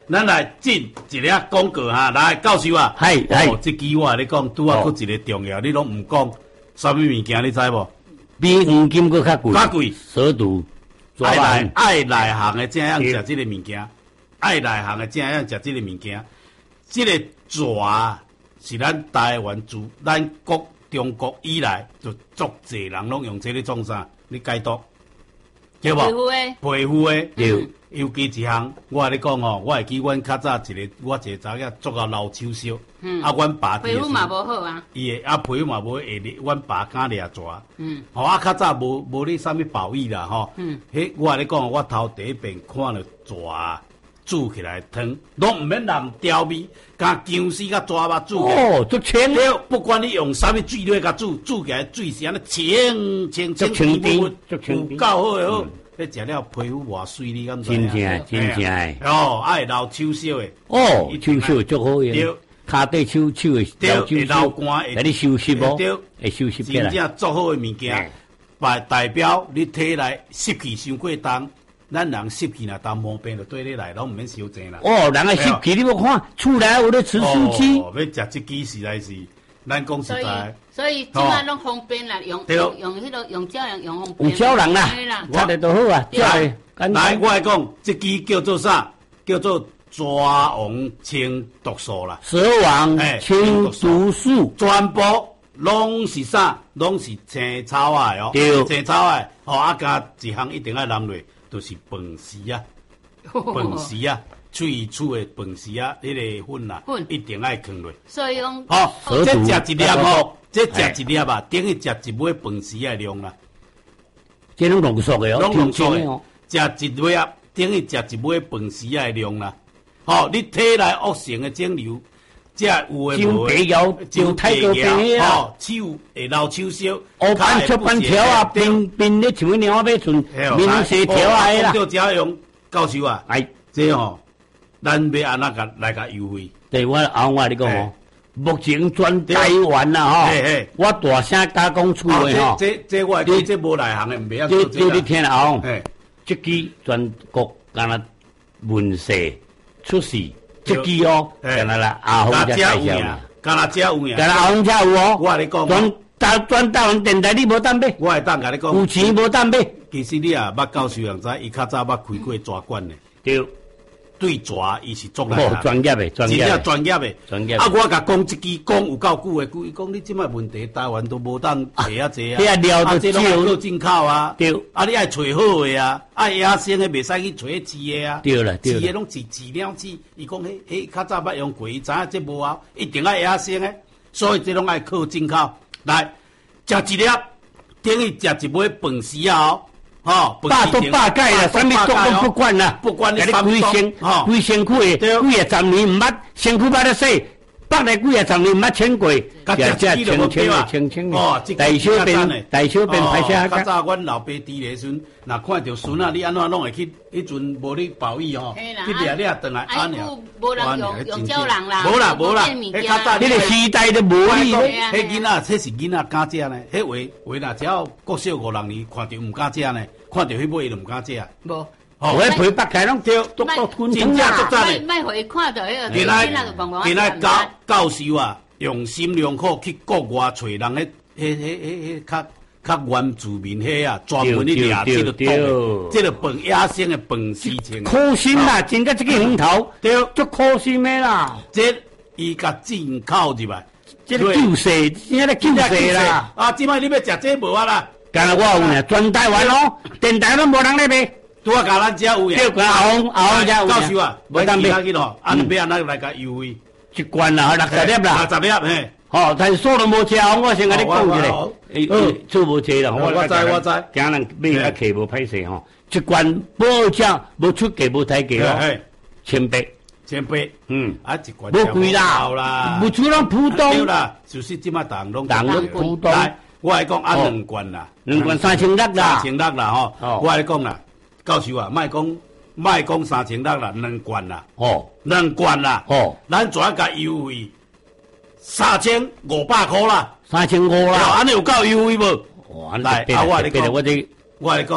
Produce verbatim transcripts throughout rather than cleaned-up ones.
咱来进一粒广告哈，来教授啊， 嗨嗨哦，这句话你讲，拄啊，佫一个重要，你拢唔讲，什么物件你知无？ 比黄金佫较贵， 较贵， 蛇毒， 爱来爱来行的正样食这个物件，爱来行的正样食这个物件，这个蛇是咱台湾自咱国中国以来就足侪人拢用这个种啥？你解毒，对无？ 皮肤诶， 皮肤诶， 对。 尤其一项，我甲你讲哦，我会记阮较早一个，我一个查囝做到老手烧，嗯，啊，阮爸皮肤嘛无好啊， 伊诶啊皮肤嘛无会掠，阮爸敢掠蛇， 嗯， 吼啊较早无无咧啥物保育啦吼，嗯，迄我甲你讲，我头第一遍看到蛇煮起来汤，拢毋免淋调味，甲姜丝甲蛇肉煮起来。 哦，足清对，不管你用啥物水料甲煮，煮起来水是安尼清清清清甜， 有够好诶好。迄食了皮肤偌水，你敢知？ 真正真正诶！ 哦，爱老手烧诶。 哦，手烧足好诶。对，骹底手手诶， 老手烧干， 会你收湿无？ 对， 会收湿起来。真正足好诶物件，代代表你体内湿气伤过重，咱人湿气若重毛病就对你来，拢毋免烧济啦。 哦，人诶湿气你要看，厝内有咧吃湿气。 哦，要食即支实在是，咱讲实在。 所以即摆拢方便啦，用用用迄个用胶人用方便。 用胶人啦，擦得都好啊。 来，来，我来讲，这支叫做啥？叫做蛇王清毒素啦。 蛇王清毒素， 全部拢是啥？拢是青草啊哟。对，青草啊，哦啊加一项一定要淋落，就是饭丝啊，饭丝啊。喙厝的饭丝啊，迄个粉啊，一定爱放落。 所以讲， 好，这食一粒哦，这食一粒啊，等于食一尾饭丝的量啦。 这拢浓缩的哦， 拢浓缩的哦。食一尾啊，等于食一尾饭丝的量啦。好，你体内恶性的肿瘤，这有的无的， 就太多病啊。手会老手烧， 黑斑出斑条啊，冰冰咧像鸟尾船，面细条啊啦。 就只要用教授啊，哎，这哦。咱要安那个来个优惠？ 对，我后我你讲哦，目前全台湾啦吼，我大声加讲出的吼， 这这我你这无内行的，唔要做这。你听后，这支全国干那问世出事，这支哦，干那啦阿红才介绍嘛， 干那只有呀， 干那阿红才有哦。 我你讲， 全大全台湾电台你无当买， 我会当甲你讲， 有钱无当买。 其实你啊，捌教授人知，伊较早捌开过蛇馆的。对。对蛇，伊是做来专业的，专业的，专业的， 专业。 啊，我甲讲一支讲有够久的，伊讲你即摆问题，台湾都无当找啊济啊，啊，这拢要靠进口啊，对，啊，你爱找好的啊，爱野生的袂使去找饲的啊， 对啦，对啦， 饲的拢饲饲了饲，伊讲迄迄较早捌用过，伊知影这无效，一定爱野生的，所以这拢爱靠进口。来，食一粒，等于食一尾饭丝啊！哦。哦， 百都百改啦，什么都都不管啦， 不管你规身，规身躯的，几啊十年唔捌，身躯捌得洗，百来几啊十年唔捌清过，食食清清的，清清的，大小便，大小便排泄较早阮老爸伫咧时，若看到孙啊，你安怎拢会去？迄阵无你保育吼，去掠掠转来安尼。 无人用用胶人啦， 无啦无啦，迄较早迄个时代都无你。 迄囡仔，迄是囡仔敢食呢？迄话话啦，只要国小五六年看到唔敢食呢。看到迄尾就唔敢食， 无， 哦， 迄皮剥开拢掉，都都吞吞啊！卖卖回看到迄个， 今仔今仔教教授啊，用心良苦去国外找人，迄迄迄迄迄较较原住民迄啊，专门去掠这个毒，这个本野生的本事情。 苦心啦，真个这个鱼头，对，足苦心的啦。 这伊甲进口入来， 这个救世，这个救世啦。 啊，即摆你要食这无啊啦？ 干那我有呢，全台湾哦，电台拢无人咧卖， 拄啊，甲咱遮有呀。 叫阿红阿红遮有。 教授啊，无当卖去咯，安尼要安尼来甲优惠。 一罐啦，六十粒啦。 六十粒嘿。 吼，但是数都无车，我先甲你讲一下。诶，数无车啦， 我知我知。 惊人买啊客无歹势吼，一罐无价，无出价无抬价哦，千八。 千八，嗯，啊一罐。 无贵啦，无出拢普通。 对啦，就是即马人拢。 人拢普通。 我来讲啊，两罐啦， 两罐三千六啦， 三千六啦吼。我来讲啦，教授啊，莫讲莫讲三千六啦，两罐啦，哦，两罐啦，哦，咱怎甲优惠三千五百块啦， 三千五啦， 安尼有够优惠无？ 哦，来，啊，我来讲，我这， 我来讲，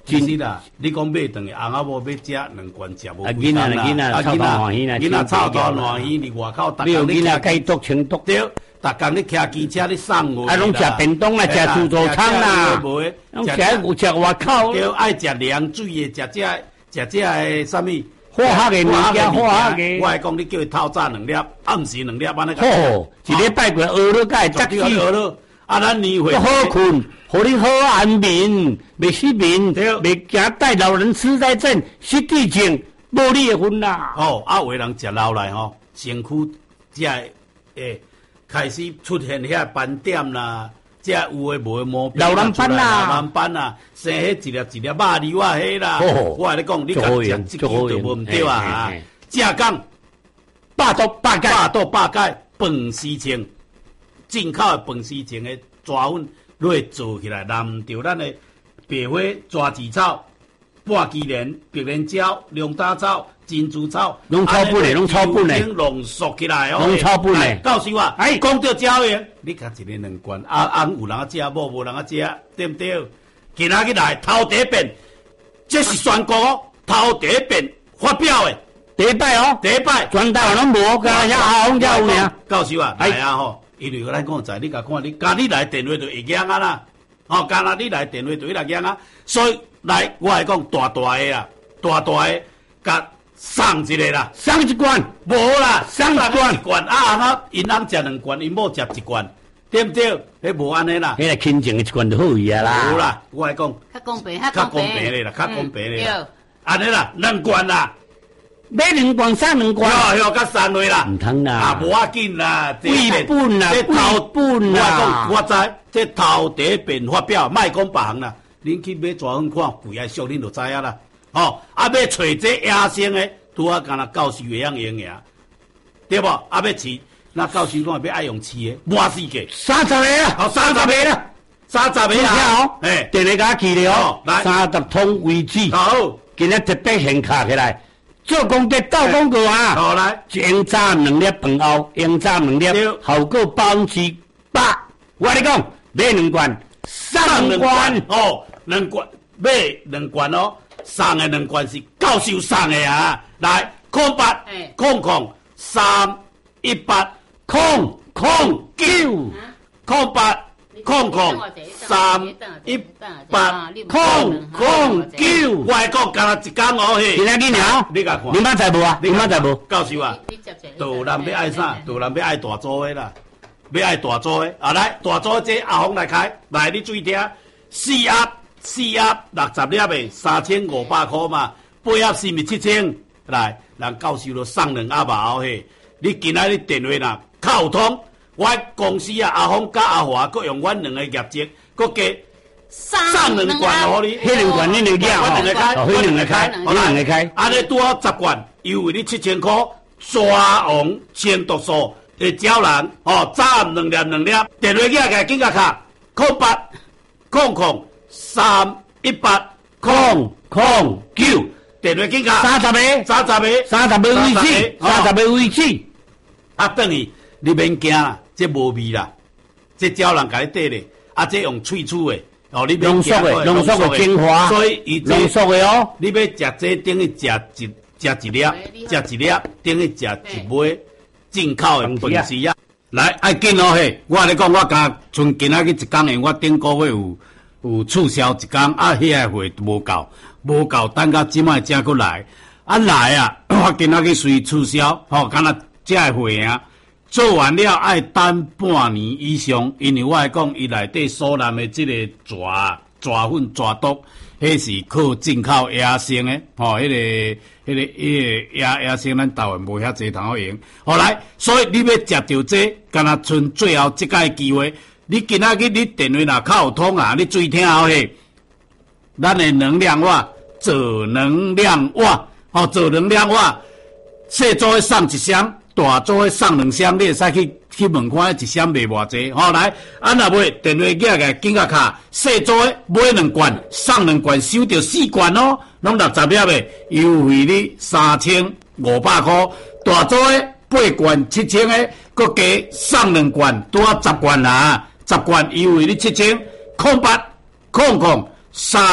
其实啦，你讲买顿个，翁仔某要食两罐食无啊，囡仔囡仔臭头欢喜啦， 囡仔臭头欢喜，伫外口逐工你囡仔该毒清毒对，逐工你骑机车你送货， 啊，拢食便当啦，食自助餐啦，拢食有食外口， 对，爱食凉水诶，食这食这诶，啥物？ 化学诶物件，化学诶。 我来讲，你叫伊透早两粒，暗时两粒，安尼。 好，一礼拜过学了该早起学了，啊，咱年会好困。互你好安眠，袂失眠，袂惊带老人痴呆症、失智症，无你的份啦。 哦，啊，有的人食老来吼，身躯才诶开始出现遐斑点啦，才有诶无诶毛病。 老人斑啦， 老人斑啦，生迄一粒一粒肉瘤啊，迄啦。我来讲，你甲食即支就无毋对啊。食讲百毒百解， 百毒百解，饭丝清，进口诶饭丝清诶抓粉。落做起来，淋着咱的白花、蛇子草、半枝莲、白莲椒、龙胆草、珍珠草， 拢草本的，拢草本的， 浓缩起来哦。 拢草本的。 告诉我，哎，讲到椒盐，你甲一个两罐，啊翁有人啊食，某无人啊食，对不对？今仔日来头第一遍，这是宣告头第一遍发表的第一摆哦， 第一摆， 全台湾拢无，甲遐阿红才有尔。 告诉我，来啊吼！因为咱讲在，你甲看，你家你来电话就会赢啊啦，哦，干那你来电话就会来赢啊，所以来我来讲大大的啦，大大的，甲送一个啦， 送一罐， 无啦， 送一罐， 一罐啊，啊，因翁食两罐，因某食一罐，对不对？迄无安尼啦， 迄个亲情的一罐就好伊啊啦， 无啦，我来讲， 较公平，较公平咧啦，较公平咧，安尼啦，两罐啦。 买两罐送两罐， 哟哟，甲三类啦， 唔通啦， 啊，无要紧啦， 贵本啦，贵本啦， 我讲我知，这头第一遍发表，莫讲别行啦，恁去买蛇粉看，贵啊俗，恁就知影啦。哦，啊，要找这野生的，拄啊，干那教授会样用呀，对不？啊，要饲，那教授讲要爱用饲的，满世界三十个啊， 好，三十个啦，三十个啊， 哎，电话甲去了哦，来三十通为止， 好， 今日特别现卡起来。做功德斗广告啊！ 好来， 用炸两粒饭后，用炸两粒，效果百分之百。我跟你讲，买两罐，送两罐哦，两罐买两罐哦，送的两罐是教授送的啊！来，空八空空三一八空空九空八空空三一八空空九，我讲干那一工哦嘿。 今仔日了， 你甲看， 你捌在无啊？你捌在无？ 告诉我，道人要爱啥？道人要爱大组的啦，要爱大组的。啊来，大组这阿红来开，来你注意听，四盒四盒六十粒的，三千五百块嘛，八盒是咪七千？来，人教授都送两盒嘛嘿。你今仔日电话呐，靠通。我公司啊，阿峰甲阿华，各用阮两个业绩，各加送两罐互你。 迄两罐你两个我两个开， 我两个开，我两个开。 安尼拄好十罐，优惠你七千块，抓王千毒素的胶囊，哦，早暗两粒两粒，电话起来紧甲卡，空八空空三一八空空九，电话紧卡。 三十个， 三十个， 三十个位置，三十个位置。 啊，等于你免惊啦。这无味啦，这胶囊甲你缀咧，啊，这用喙齿的，哦，你浓缩的，浓缩的精华， 所以伊浓缩的哦， 你要食这等于食一食一粒，食一粒等于食一枚进口的本事啊！来，爱紧哦嘿，我咧讲，我甲剩今仔日一工的，我顶个月有有促销一工，啊，遐个货无够，无够，等到即摆才过来，啊来啊，我今仔日随促销，吼，敢若这个货啊。做完了爱等半年以上，因为我来讲，伊内底所含的这个蛇、蛇粉、蛇毒，迄是靠进口野生的，吼、哦，迄、那个、迄、那个、迄个野野生，咱台湾无遐济通好用。好来，所以你要食到这，敢若剩最后这个机会，你今仔日你电话若较有通啊，你注意听好嘿，咱的能量瓦，做能量瓦，哦，做能量瓦，小组的送一箱。大组的送两箱，你会使去去问看，一箱卖偌济？吼、哦、来，啊若买电话寄来，紧甲卡，小组的买两罐，送两罐，收着四罐哦，拢六十粒的，优惠你三千五百块。大组的八罐七千的，搁加送两罐，拄啊十罐啦，十罐优惠你七千，空八空空三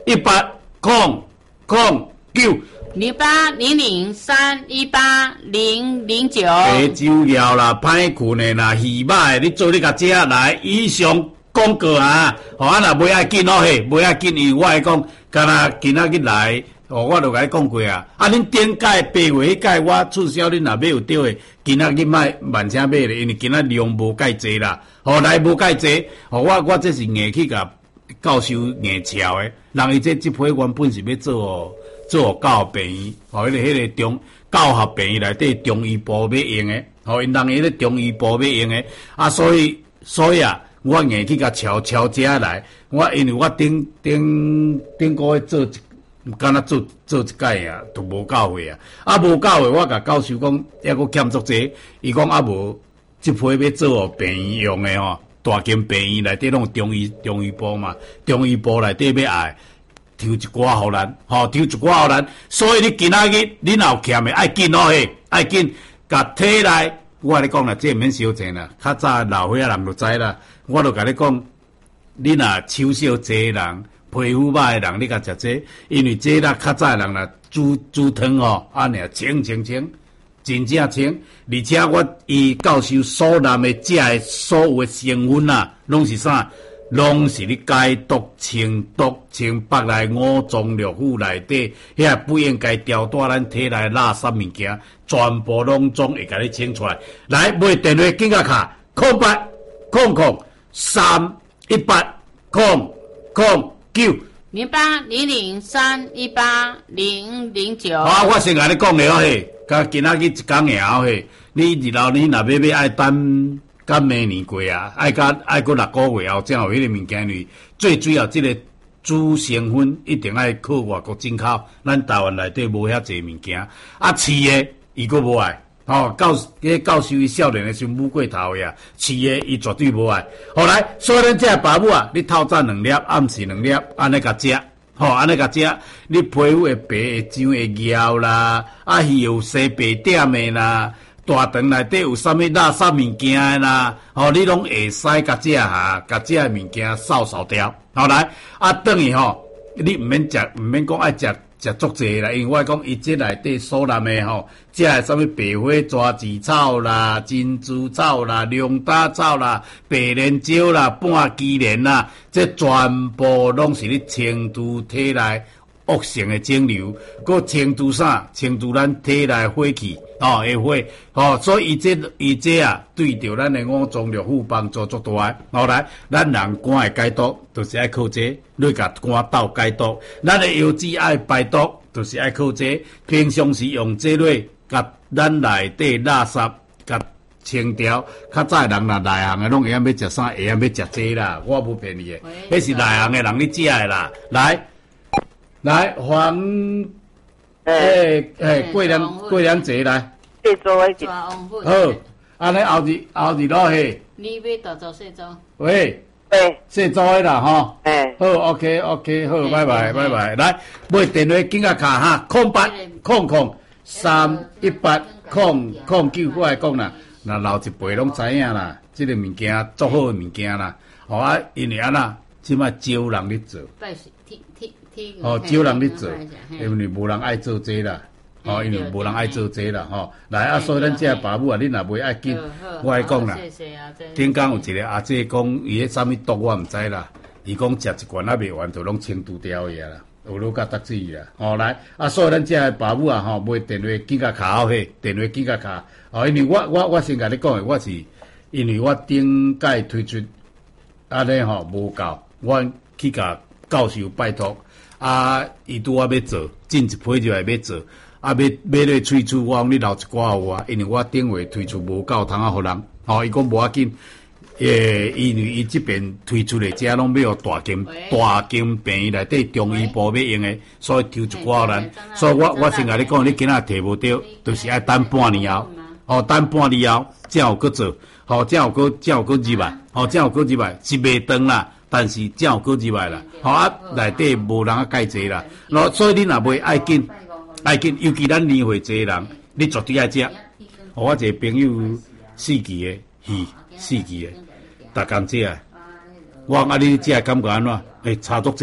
一八空空九零八零零三一八零零九。 白酒料啦，歹困的啦，鱼肉的，你做你甲食来。以上广告啊，吼啊若袂爱紧哦嘿，袂爱紧，因为我会讲，敢若今仔日来。哦，我就甲你讲过啊！啊，恁顶届八月迄届我促销，恁若买有对的，今仔日卖慢请买咧，因为今仔量无介济啦，吼、哦、来无介济，吼、哦、我我这是硬去甲教授硬撬的，人伊这这批原本是要做哦做教学病院，吼、哦，迄、那个迄、那个中教学病院内底中医部要用的，吼、哦，因人伊咧中医部要用的，啊，所以所以啊，我硬去甲撬撬遮来，我因为我顶顶顶个月做。敢若做做一届啊，都无到位啊！啊，无到位，我甲教授讲，抑阁欠足济。伊讲啊无，即批要做哦病院用的吼，大间病院内底拢中医中医部嘛，中医部内底要爱抽一寡互咱，吼、哦、抽一寡互咱。所以你今仔日你若有欠的，爱紧哦嘿，爱紧，甲摕来。我甲你讲啦，这免收钱啦，较早老岁仔人就知啦。我就甲你讲，你若手少济人。皮肤歹的人，你甲食这，因为这啦较早的人啦，煮煮汤哦，安尼清清清，真正清。而且我伊教授所含的食的所有的成分啊，拢是啥？拢是你解毒、清毒、清北内五脏六腑内底，遐不应该掉带咱体内垃圾物件，全部拢总会甲你清出来。来，买电话紧甲卡，空八空空三一八空空。九零八零零三一八零零九。 啊，我先甲你讲了嘿，甲今仔日一工了嘿，你二老年若要要爱等，等明年过啊，爱甲爱过六个月后才有迄个物件哩。最主要，即个主成分一定爱靠外国进口，咱台湾内底无遐济物件。啊，饲的伊佫无爱。哦，教迄教授伊少年的时母过头呀，饲的伊绝对无爱。后来，所以咱这爸母啊，你透早两粒，暗时两粒，安尼甲食，吼、哦，安尼甲食，你皮肤会白，会痒，会痒啦，啊，有细白点的啦，大肠内底有啥物垃圾物件的啦，吼、哦，你拢会使甲食哈，甲食的物件扫扫掉。后来，啊，等于吼，你毋免食，毋免讲爱食。食足济啦，因为我讲伊这内底所含的吼，即个啥物白花抓子草啦、珍珠草啦、龙胆草啦、白莲椒啦、半枝莲啦，这全部拢是你清除体内恶性的肿瘤，佮清除啥？清除咱体内火气哦，会火哦，所以伊这伊这啊，对着咱的五脏六腑帮助足大的。后来，咱人肝的解毒，就是爱靠这，你甲肝斗解毒；咱的腰子爱排毒，就是爱靠这。平常时用这类，甲咱内底垃圾甲清掉。较早人若内行的，拢会晓要食啥，会晓要食这啦。我无骗你的，迄是内行的人你食的啦。来。来黄，诶诶，过两过两节来。 谢做一好，安尼后日后日落去。 你要多做谢做？ 喂， 对， 谢做的啦吼。 诶， 好 ，OK OK，好，拜拜拜拜。来，买电话紧甲卡哈，空八空空三一八空空九，我来讲啦。那老一辈拢知影啦，这个物件做好的物件啦。好啊，因为安那，即摆招人咧做。哦，少人咧做，因为无人爱做这啦，哦，因为无人爱做这啦，吼。来啊，所以咱这爸母啊，你若袂爱紧，我来讲啦。顶工有一个阿姐讲，伊迄啥物毒我毋知啦，伊讲食一罐啊未完，就拢清除掉去啦，有落甲得水啦。哦，来啊，所以咱这爸母啊，吼，买电话紧甲卡好去，电话紧甲卡。哦，因为我我我先甲你讲诶，我是因为我顶届推出安尼吼无够，我去甲教授拜托。啊，伊拄啊要做，进一批就来要做，啊要要咧推出，我讲你留一寡互我，因为我顶回推出无够通啊，互人，吼、哦，伊讲无要紧，诶，因为伊这边推出的遮拢要大间大间病院内底中医部要用的，所以抽一寡人，所以我我先甲你讲，你今仔摕无着，就是爱等半年后，哦，等半年后才有搁做，吼、哦，才有搁才有搁入来，吼、哦，才有搁入来，是袂长啦。但是正有过入来啦，吼啊内底无人啊介济啦，咯所以你若袂爱紧，爱紧，尤其咱年岁济人，你绝对爱食。我一个朋友四季的鱼，四季的，逐工食。我讲啊，你食感觉安怎？诶、欸，差足济。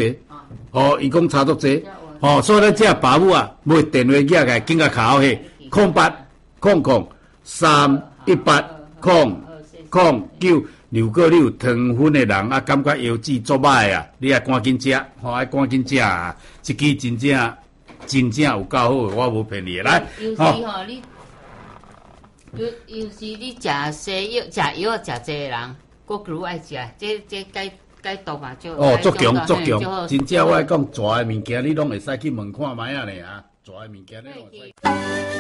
哦，伊讲差足济，哦，所以咱这爸母啊，买电话寄来，紧甲卡好去，空八空空三一八空空九。如果你有糖分的人啊，感觉腰子作歹啊，你也赶紧食，吼，爱赶紧食啊！这支真正真正有够好，我无骗你。来， 有时吼你，有有时你食西药、食药食济人，佫不如爱食，这这解解毒嘛，就哦，足强足强，真正我讲蛇的物件，你拢会使去问看卖啊咧啊，蛇的物件你拢会使。